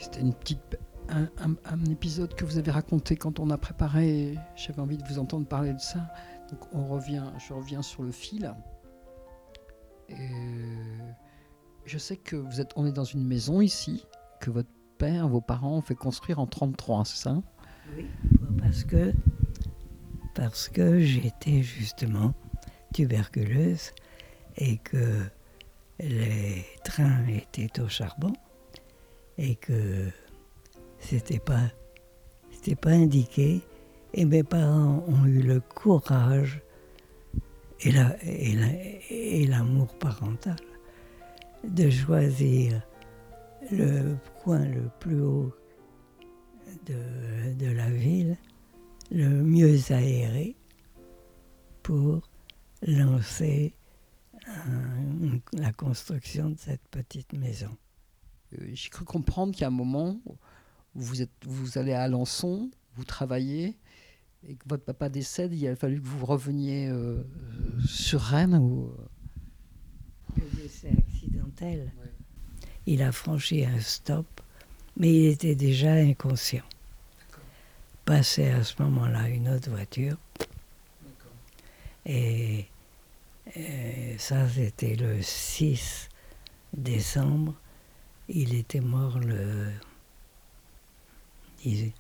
C'était un épisode que vous avez raconté quand on a préparé. J'avais envie de vous entendre parler de ça. Donc je reviens sur le fil. Et je sais que on est dans une maison ici, que votre père, vos parents ont fait construire en 1933, c'est ça? Oui, parce que j'étais justement tuberculeuse et que les trains étaient au charbon et que c'était pas indiqué, et mes parents ont eu le courage et l'amour parental de choisir le coin le plus haut de la ville, le mieux aéré, pour lancer la construction de cette petite maison. J'ai cru comprendre qu'à un moment, vous allez à Alençon, vous travaillez, et que votre papa décède, il a fallu que vous reveniez sur Rennes Le décès accidentel. Ouais. Il a franchi un stop, mais il était déjà inconscient. D'accord. Passait à ce moment-là une autre voiture. D'accord. Et ça, c'était le 6 décembre. Il était mort le 18.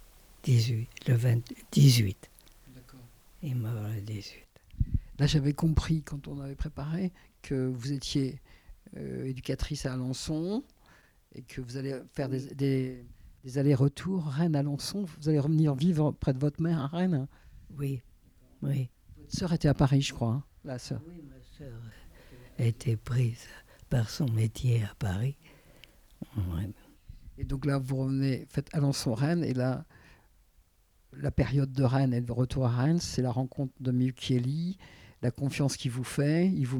D'accord. Il est mort le 18. Là, j'avais compris, quand on avait préparé, que vous étiez éducatrice à Alençon et que vous allez faire des allers-retours Rennes-Alençon. Vous allez revenir vivre près de votre mère à Rennes? Oui, oui. Votre sœur était à Paris, je crois, hein, la sœur. Oui, ma sœur a été prise par son métier à Paris. Ouais. Et donc là, vous revenez, faites Alençon-Rennes, et là, la période de Rennes et le retour à Rennes, c'est la rencontre de Micheli, la confiance qu'il vous fait, il vous